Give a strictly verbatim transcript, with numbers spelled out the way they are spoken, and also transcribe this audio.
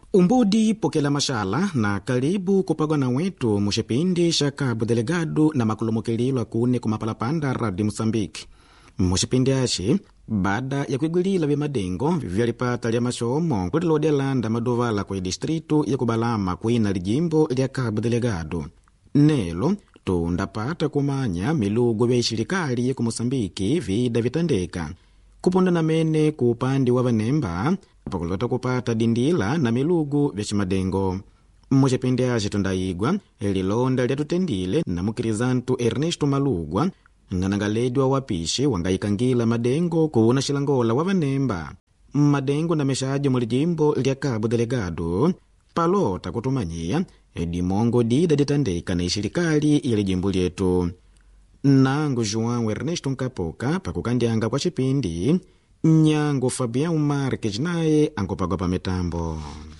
Umbudi pokela mashala na karibu kupagwa na wetu mushipindi sha Cabo Delegado na makulumukililo akune kumapalapanda radi Mosambiki. Mushipindi ashi, baada ya kuigwilila vya madengo vyalipata lya mashomo kutilodya landa madovala kwa distritu ya kubalama kuina lijimbo lya Cabo Delegado. Nelo, tundapata kumanya milugu vya ishirikali ya kumusambiki vida vitandeka. Kuponda na mene kupandi wa vanemba, pakulota kupata dindila na milugu vya chimadengo. Mushipindi ashi tundaigwa, elilonda lya tutendile na mukirizantu Ernesto Malugwa, nanangaledwa wapishi wangaikangila madengo kuuna shilangola wa vanemba. Madengo na meshaji mulijimbo lya Cabo Delegado, palota kutumanyia, edimongo dida ditandeka na ishirikali ili jimbo lyetu. Nangu João Ernesto Nkapoka pakukandianga kwa chipindi, nyango Fabião Marques naye ankopagwa pa mitambo.